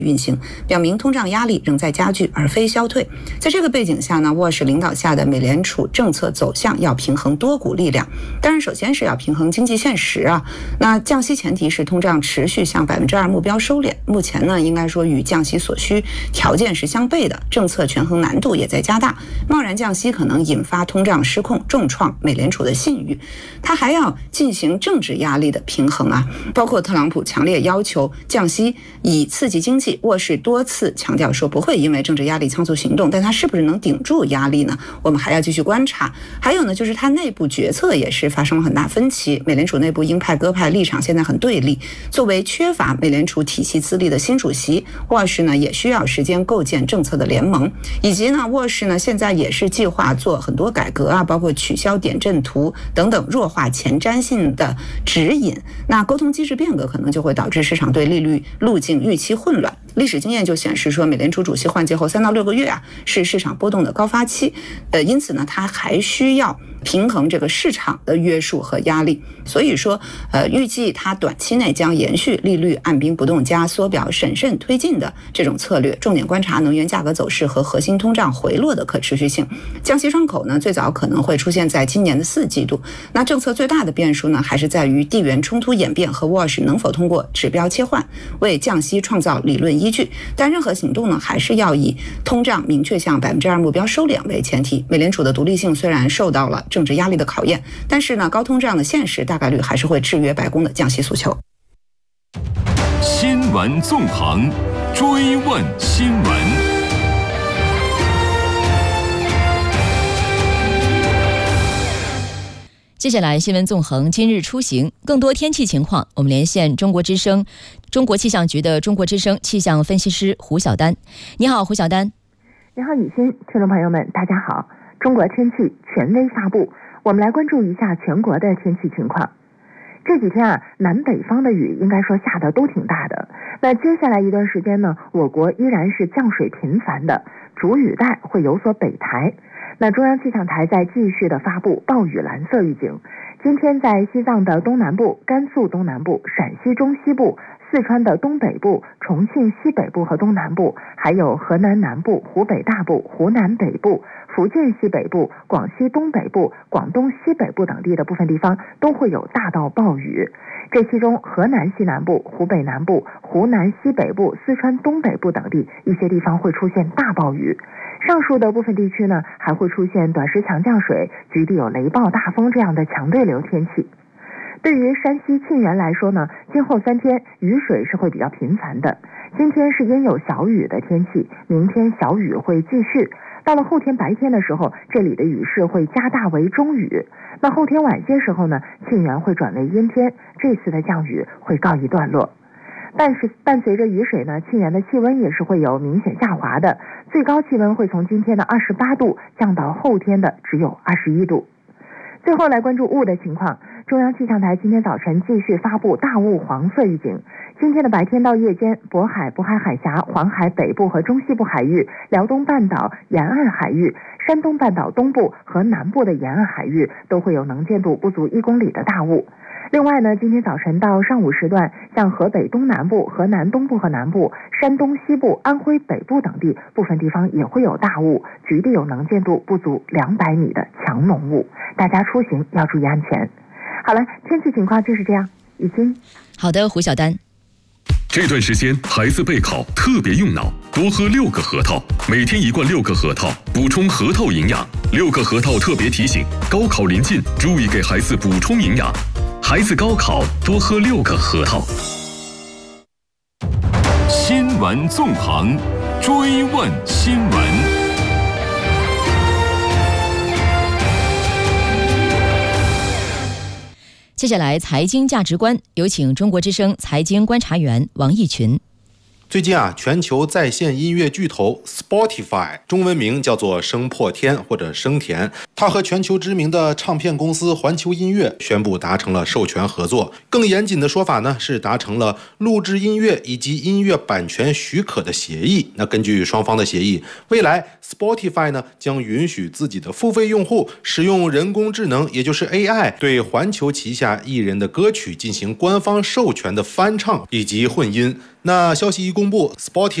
运行，表明通胀压力仍在加剧，而非消退。在这个背景下呢，沃什领导下的美联储政策走向要平衡多股力量。当然，首先是要平衡经济现实啊。那降息前提是通胀持续向2%目标收敛。目前呢，应该说与降息所需条件是相悖的，政策权衡难度也在加大。贸然降息可能引发通胀失控，重创美联储的信誉。它还要进行政治压力的平衡啊，包括特朗普强烈要求降息以刺激经济。沃什多次强调说不会因为政治压力仓促行动，但他是不是能顶住压力呢？我们还要继续观察。还有呢，就是他内部决策也是发生了很大分歧，美联储内部鹰派鸽派立场现在很对立。作为缺乏美联储体系资历的新主席，沃什呢也需要时间构建政策的联盟，以及呢，沃什呢现在也是计划做很多改革啊，包括取消点阵图等等，弱化前瞻性的指引。那沟通机制变革可能就会导致市场对利率路径预期混乱。历史经验就显示说，美联储主席换届后3到6个月啊，是市场波动的高发期。因此呢，它还需要平衡这个市场的约束和压力。所以说，预计它短期内将延续利率按兵不动加缩表审慎推进的这种策略，重点观察能源价格走势和核心通胀回落的可持续性。降息窗口呢，最早可能会出现在今年的4季度。那政策最大的变数呢，还是在于地缘冲突演变和沃什能否通过指标切换为降息创造理论依据。但任何行动呢，还是要以通胀明确向2%目标收敛为前提。美联储的独立性虽然受到了政治压力的考验，但是呢，高通胀的现实大概率还是会制约白宫的降息诉求。 新闻纵横，追问新闻。 接下来新闻纵横今日出行，更多天气情况，我们连线中国之声中国气象局的中国之声气象分析师胡晓丹。你好，胡晓丹。 你好，雨欣，听众朋友们大家好。中国天气权威发布，我们来关注一下全国的天气情况。这几天啊，南北方的雨应该说下的都挺大的。那接下来一段时间呢，我国依然是降水频繁的，主雨带会有所北抬。那中央气象台在继续的发布暴雨蓝色预警。今天在西藏的东南部、甘肃东南部、陕西中西部、四川的东北部、重庆西北部和东南部，还有河南南部、湖北大部、湖南北部、福建西北部、广西东北部、广东西北部等地的部分地方都会有大到暴雨。这其中河南西南部、湖北南部、湖南西北部、四川东北部等地一些地方会出现大暴雨。上述的部分地区呢，还会出现短时强降水，局地有雷暴大风这样的强对流天气。对于山西沁源来说呢，今后3天雨水是会比较频繁的。今天是阴有小雨的天气，明天小雨会继续。到了后天白天的时候，这里的雨势会加大为中雨。那后天晚些时候呢，沁源会转为阴天，这次的降雨会告一段落。但是伴随着雨水呢，沁源的气温也是会有明显下滑的，最高气温会从今天的28度降到后天的只有21度。最后来关注雾的情况，中央气象台今天早晨继续发布大雾黄色预警。今天的白天到夜间，渤海、渤海海峡、黄海北部和中西部海域、辽东半岛沿岸海域、山东半岛东部和南部的沿岸海域都会有能见度不足1公里的大雾。另外呢，今天早晨到上午时段，像河北东南部、河南东部和南部、山东西部、安徽北部等地部分地方也会有大雾，局地有能见度不足200米的强浓雾，大家出行要注意安全。好了，天气情况就是这样。雨欣。 好的，胡晓丹。 这段时间孩子备考特别用脑，多喝6个核桃，每天1罐6个核桃，补充核桃营养。6个核桃特别提醒，高考临近，注意给孩子补充营养。孩子高考多喝6个核桃。新闻纵横，追问新闻。 接下来财经价值观，有请中国之声财经观察员王毅群。 最近全球在线音乐巨头 Spotify， 中文名叫做声破天或者声田，它和全球知名的唱片公司环球音乐宣布达成了授权合作。更严谨的说法呢，是达成了录制音乐以及音乐版权许可的协议。那根据双方的协议，未来 Spotify 呢将允许自己的付费用户使用人工智能，也就是 AI， 对环球旗下艺人的歌曲进行官方授权的翻唱以及混音。 那消息一公布，Spotify